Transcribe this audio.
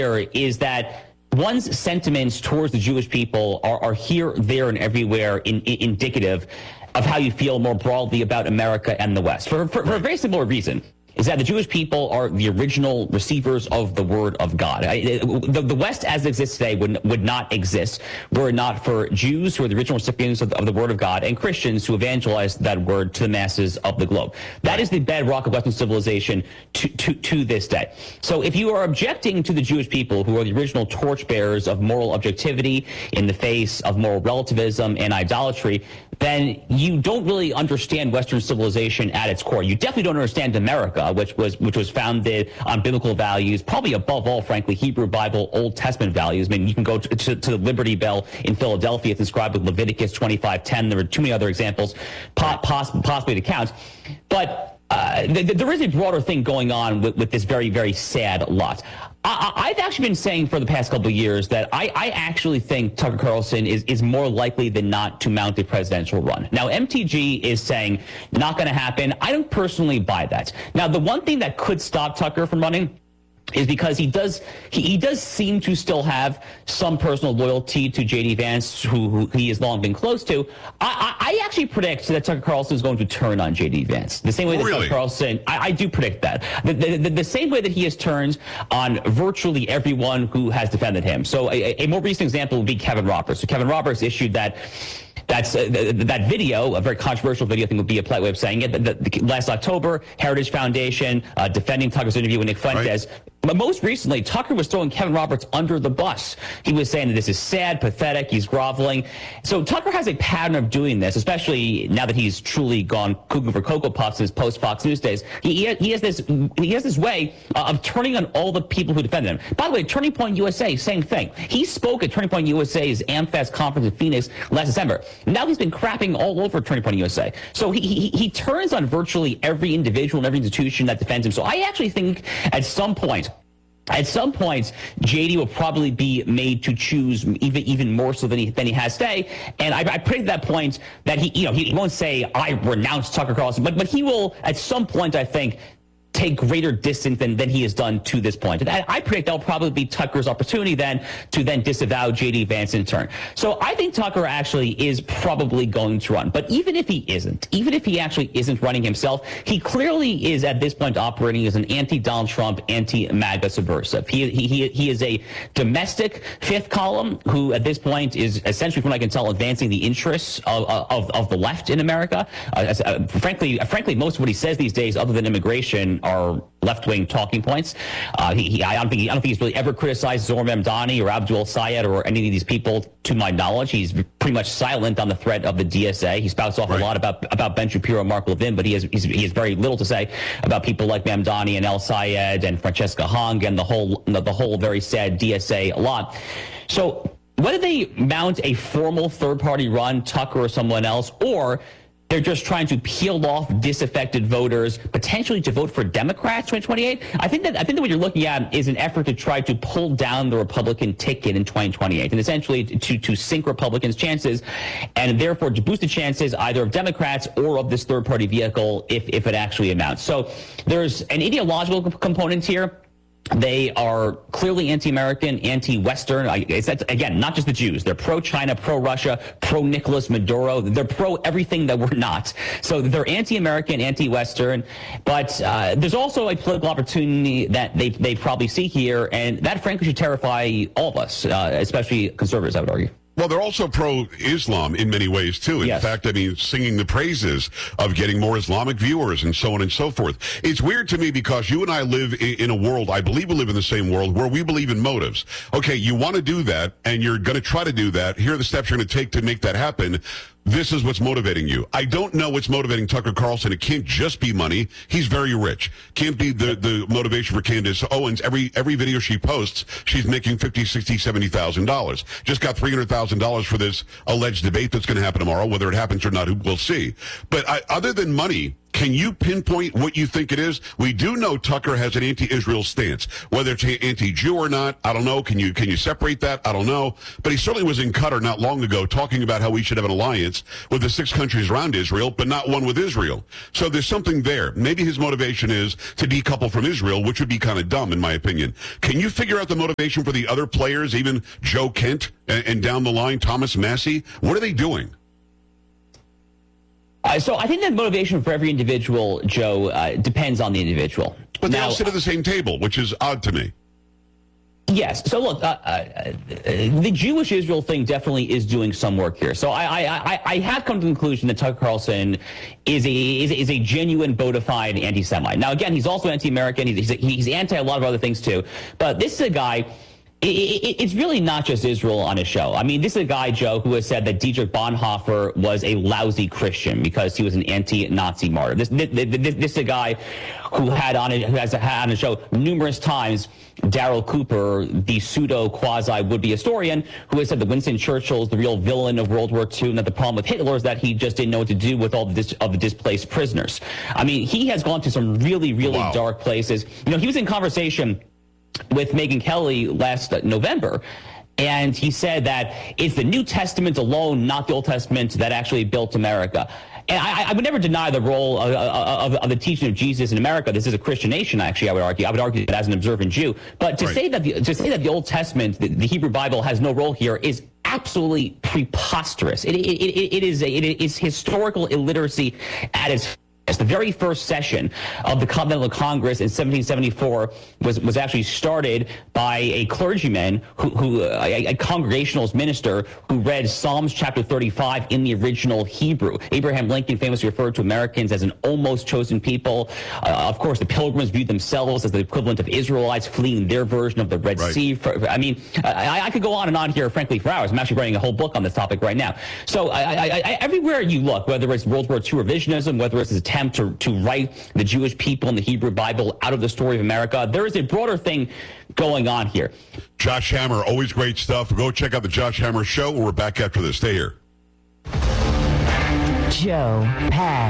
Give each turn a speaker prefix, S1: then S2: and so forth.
S1: is that one's sentiments towards the Jewish people are here, there, and everywhere indicative of how you feel more broadly about America and the West. For a very similar reason, is that the Jewish people are the original receivers of the Word of God. The West as it exists today would not exist were it not for Jews who are the original recipients of the Word of God and Christians who evangelized that Word to the masses of the globe. That is the bedrock of Western civilization to this day. So if you are objecting to the Jewish people who are the original torchbearers of moral objectivity in the face of moral relativism and idolatry, then you don't really understand Western civilization at its core. You definitely don't understand America, which was founded on biblical values, probably above all, frankly, Hebrew Bible, Old Testament values. I mean, you can go to the Liberty Bell in Philadelphia. It's inscribed with Leviticus 25:10. There are too many other examples possibly to count. But there is a broader thing going on with this very, very sad lot. I've actually been saying for the past couple of years that I actually think Tucker Carlson is more likely than not to mount a presidential run. Now, MTG is saying not going to happen. I don't personally buy that. Now, the one thing that could stop Tucker from running is because he does seem to still have some personal loyalty to J.D. Vance, who he has long been close to. I actually predict that Tucker Carlson is going to turn on J.D. Vance. The same way that Tucker Carlson, I do predict that. The same way that he has turned on virtually everyone who has defended him. So a more recent example would be Kevin Roberts. So Kevin Roberts issued that video, a very controversial video, I think would be a polite way of saying it. Last October, Heritage Foundation defending Tucker's interview with Nick Fuentes. Right. But most recently, Tucker was throwing Kevin Roberts under the bus. He was saying that this is sad, pathetic, he's groveling. So Tucker has a pattern of doing this, especially now that he's truly gone cuckoo for Cocoa Puffs in his post-Fox News days. He has this way of turning on all the people who defend him. By the way, Turning Point USA, same thing. He spoke at Turning Point USA's AmFest conference in Phoenix last December. Now he's been crapping all over Turning Point USA. So he turns on virtually every individual and every institution that defends him. So I actually think at some point, JD will probably be made to choose even more so than he has today. And I predict at that point that he won't say I renounce Tucker Carlson, but he will at some point, I think, take greater distance than he has done to this point. And I predict that'll probably be Tucker's opportunity then to disavow J.D. Vance in turn. So I think Tucker actually is probably going to run. But even if he actually isn't running himself, he clearly is at this point operating as an anti-Donald Trump, anti-MAGA subversive. He is a domestic fifth column who at this point is essentially, from what I can tell, advancing the interests of the left in America. Frankly, most of what he says these days, other than immigration, are left-wing talking points. I don't think he's really ever criticized Zohar Mamdani or Abdul Sayed or any of these people, to my knowledge. He's pretty much silent on the threat of the DSA. He spouts off a lot about Ben Shapiro and Mark Levin, but he has very little to say about people like Mamdani and El Sayed and Francesca Hong and the whole very sad DSA lot. So whether they mount a formal third-party run, Tucker or someone else, or they're just trying to peel off disaffected voters, potentially to vote for Democrats in 2028. I think that what you're looking at is an effort to try to pull down the Republican ticket in 2028, and essentially to sink Republicans' chances, and therefore to boost the chances either of Democrats or of this third-party vehicle if it actually amounts. So there's an ideological component here. They are clearly anti-American, anti-Western. Again, not just the Jews. They're pro-China, pro-Russia, pro-Nicolas Maduro. They're pro-everything that we're not. So they're anti-American, anti-Western. But there's also a political opportunity that they probably see here, and that, frankly, should terrify all of us, especially conservatives, I would argue.
S2: Well, they're also pro-Islam in many ways, too. In fact, I mean, singing the praises of getting more Islamic viewers and so on and so forth. It's weird to me because you and I live in a world, I believe we live in the same world, where we believe in motives. Okay, you want to do that, and you're going to try to do that. Here are the steps you're going to take to make that happen. This is what's motivating you. I don't know what's motivating Tucker Carlson. It can't just be money. He's very rich. Can't be the motivation for Candace Owens. Every video she posts, she's making $50,000, $60,000, $70,000. Just got $300,000 for this alleged debate that's going to happen tomorrow. Whether it happens or not, we'll see. But other than money, Can you pinpoint what you think it is? We do know Tucker has an anti-Israel stance. Whether it's anti-Jew or not, I don't know. Can you separate that? I don't know. But he certainly was in Qatar not long ago talking about how we should have an alliance with the 6 countries around Israel, but not one with Israel. So there's something there. Maybe his motivation is to decouple from Israel, which would be kind of dumb in my opinion. Can you figure out the motivation for the other players, even Joe Kent and down the line, Thomas Massey? What are they doing?
S1: So I think that motivation for every individual, Joe, depends on the individual.
S2: But they all sit at the same table, which is odd to me.
S1: Yes. So look, the Jewish Israel thing definitely is doing some work here. So I have come to the conclusion that Tucker Carlson is a genuine, bona fide anti-Semite. Now, again, he's also anti-American. He's anti a lot of other things too. But this is a guy. It's really not just Israel on his show. I mean, this is a guy, Joe, who has said that Dietrich Bonhoeffer was a lousy Christian because he was an anti-Nazi martyr. This is a guy who has had on his show numerous times Daryl Cooper, the pseudo-quasi would-be historian, who has said that Winston Churchill is the real villain of World War II, and that the problem with Hitler is that he just didn't know what to do with all of the displaced prisoners. I mean, he has gone to some really, really dark places. You know, he was in conversation with Megyn Kelly last November, and he said that it's the New Testament alone, not the Old Testament, that actually built America. And I would never deny the role of the teaching of Jesus in America. This is a Christian nation, actually, I would argue. I would argue that as an observant Jew. But to say that the Old Testament, the Hebrew Bible, has no role here is absolutely preposterous. It is historical illiteracy at its the very first session of the Continental Congress in 1774 was actually started by a clergyman a Congregationalist minister who read Psalms chapter 35 in the original Hebrew. Abraham Lincoln famously referred to Americans as an almost chosen people. Of course, the Pilgrims viewed themselves as the equivalent of Israelites fleeing their version of the Red Sea. I mean, I could go on and on here, frankly, for hours. I'm actually writing a whole book on this topic right now. So everywhere you look, whether it's World War II revisionism, whether it's an attempt to write the Jewish people and the Hebrew Bible out of the story of America, there is a broader thing going on here.
S2: Josh Hammer, always great stuff. Go check out the Josh Hammer Show. We're back after this. Stay here.
S3: Joe Pags.